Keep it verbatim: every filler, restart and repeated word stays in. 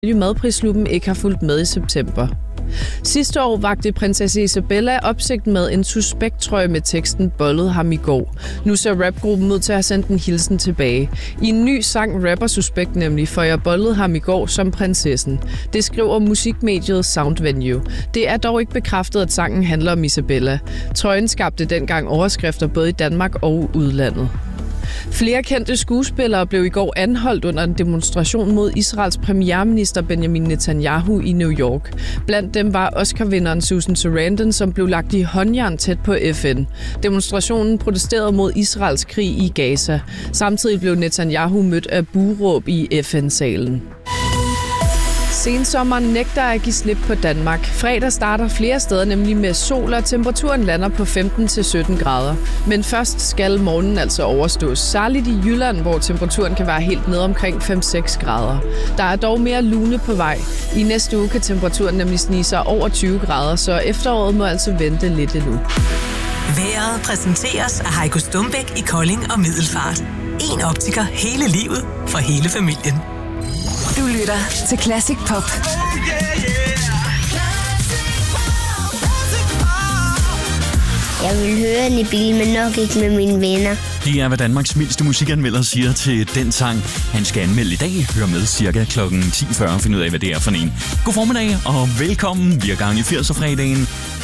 Madprisluppen ikke har fulgt med i september. Sidste år vagte prinsesse Isabella opsigt med en suspekttrøje med teksten "Bollede ham i går". Nu ser rapgruppen ud til at have sendt en hilsen tilbage. I en ny sang rapper Suspekt nemlig, for jeg bollede ham i går som prinsessen. Det skriver musikmediet Soundvenue. Det er dog ikke bekræftet, at sangen handler om Isabella. Trøjen skabte dengang overskrifter både i Danmark og udlandet. Flere kendte skuespillere blev i går anholdt under en demonstration mod Israels premierminister Benjamin Netanyahu i New York. Blandt dem var Oscar-vinderen Susan Sarandon, som blev lagt i håndjern tæt på F N. Demonstrationen protesterede mod Israels krig i Gaza. Samtidig blev Netanyahu mødt af buhråb i F N-salen. Sensommeren nægter at give slip på Danmark. Fredag starter flere steder nemlig med sol, og temperaturen lander på femten til sytten grader. Men først skal morgenen altså overstås, særligt i Jylland, hvor temperaturen kan være helt ned omkring fem til seks grader. Der er dog mere lune på vej. I næste uge kan temperaturen nemlig snige sig over tyve grader, så efteråret må altså vente lidt endnu. Vejret præsenteres af Heiko Stumbæk i Kolding og Middelfart. En optiker hele livet for hele familien. Du lytter til Classic Pop. Jeg vil høre den i bil, men nok ikke med mine venner. Det er, hvad Danmarks mindste musikanmelder siger til den sang, han skal anmelde i dag. Hør med cirka klokken ti fyrre og finde ud af, hvad det er for en. God formiddag og velkommen. Vi er gang i firserne-fredagen.